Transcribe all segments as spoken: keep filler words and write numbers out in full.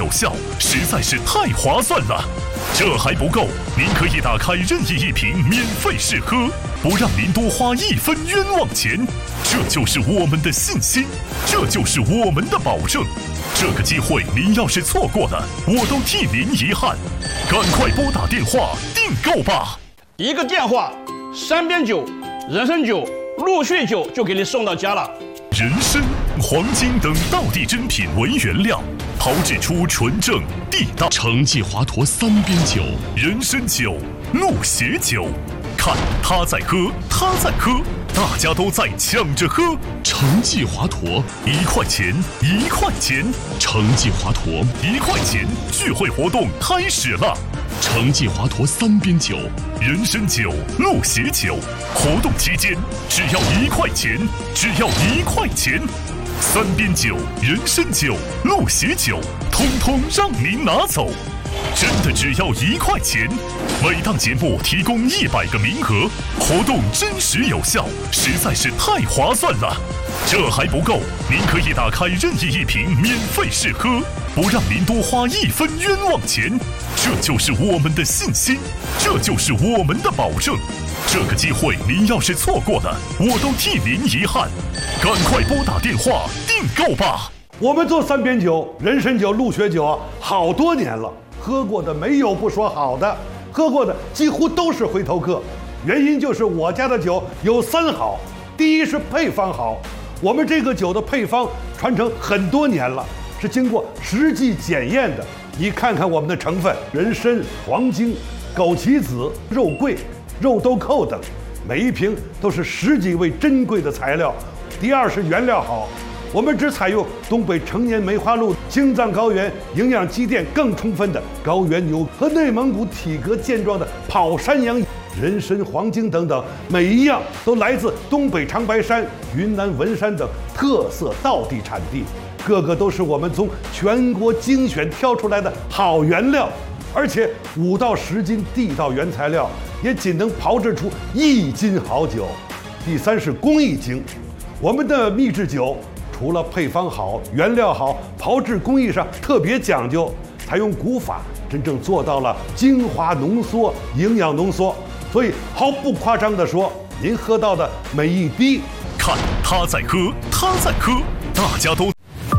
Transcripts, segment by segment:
有效，实在是太划算了。这还不够，您可以打开任意一瓶免费试喝，不让您多花一分冤枉钱。这就是我们的信心，这就是我们的保证。这个机会您要是错过了，我都替您遗憾。赶快拨打电话订购吧！ 一个电话，三边酒、人参酒、鹿血酒就给你送到家了。 人参、黄金等道地珍品为原料，炮制出纯正地道成绩华佗三边酒、 人参酒、鹿血酒。看他在喝，他在喝，大家都在抢着喝。 成绩华佗一块钱，一块钱， 成绩华佗一块钱聚会活动开始了。 成绩华佗三边酒、 人参酒、鹿血酒，活动期间只要一块钱，只要一块钱。三边酒、人参酒、鹿血酒，通通让您拿走。真的只要一块钱，每档节目提供一百个名额，活动真实有效，实在是太划算了。这还不够，您可以打开任意一瓶免费试喝，不让您多花一分冤枉钱。这就是我们的信心，这就是我们的保证。这个机会您要是错过了，我都替您遗憾。赶快拨打电话订购吧！ 我们做三边酒、人参酒、鹿血酒啊，好多年了。喝过的没有不说好的，喝过的几乎都是回头客。原因就是我家的酒有三好，第一是配方好，我们这个酒的配方传承很多年了，是经过实际检验的。你看看我们的成分：人参、黄精、枸杞子、肉桂、肉豆蔻等，每一瓶都是十几味珍贵的材料。第二是原料好，我们只采用东北成年梅花鹿青藏高原营养积淀更充分的高原牛和内蒙古体格健壮的跑山羊，人参、黄精等等，每一样都来自东北长白山、云南文山等特色道地产地，个个都是我们从全国精选挑出来的好原料，而且五到十斤地道原材料也仅能炮制出一斤好酒。第三是工艺精，我们的秘制酒除了配方好、原料好，炮制工艺上特别讲究，采用古法，真正做到了精华浓缩、营养浓缩。所以毫不夸张地说，您喝到的每一滴， 看他在喝，他在喝，大家都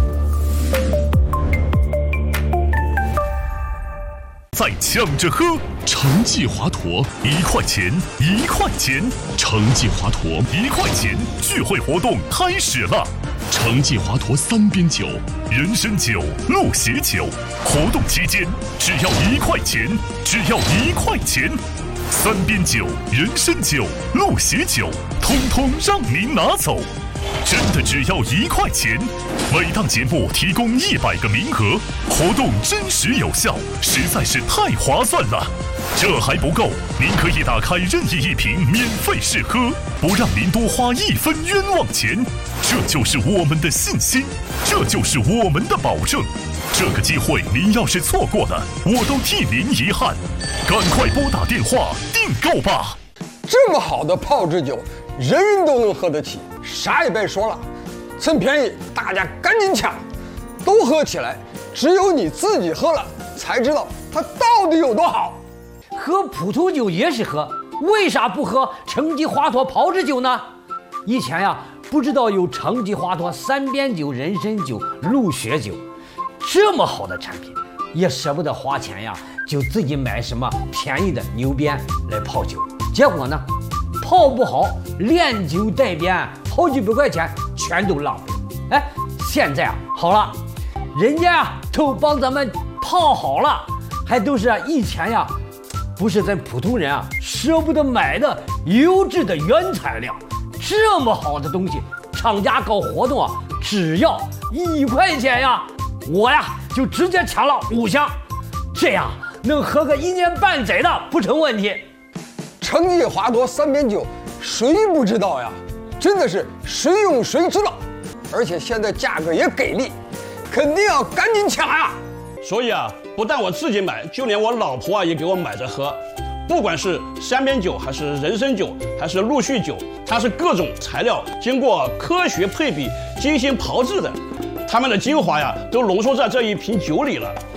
在抢着喝。 成绩华佗一块钱，一块钱， 成绩华佗一块钱聚会活动开始了。 成绩华佗三边酒、 人参酒、鹿血酒，活动期间只要一块钱，只要一块钱。三边酒、人参酒、鹿血酒，通通让您拿走。真的只要一块钱，每档节目提供一百个名额，活动真实有效，实在是太划算了。这还不够，您可以打开任意一瓶免费试喝，不让您多花一分冤枉钱。这就是我们的信心，这就是我们的保证。这个机会您要是错过了，我都替您遗憾。赶快拨打电话订购吧！ 这么好的炮制酒，人人都能喝得起，啥也别说了，趁便宜大家赶紧抢，都喝起来。只有你自己喝了才知道它到底有多好。 喝普通酒也是喝，为啥不喝成绩华佗炮制酒呢？以前呀，不知道有成绩华佗三边酒、人参酒、鹿血酒，这么好的产品，也舍不得花钱呀，就自己买什么便宜的牛鞭来泡酒，结果呢，泡不好，连酒带鞭，好几百块钱全都浪费。哎，现在啊好了，人家呀都帮咱们泡好了，还都是以前呀不是咱普通人啊舍不得买的优质的原材料。这么好的东西，厂家搞活动啊，只要一块钱呀，我呀就直接抢了五箱，这样能喝个一年半载的不成问题。 成绩华佗三边酒，谁不知道呀？真的是谁用谁知道，而且现在价格也给力，肯定要赶紧抢呀！ 所以啊，不但我自己买，就连我老婆啊也给我买着喝。不管是三边酒，还是人参酒，还是鹿血酒，它是各种材料经过科学配比、精心炮制的，它们的精华呀都浓缩在这一瓶酒里了。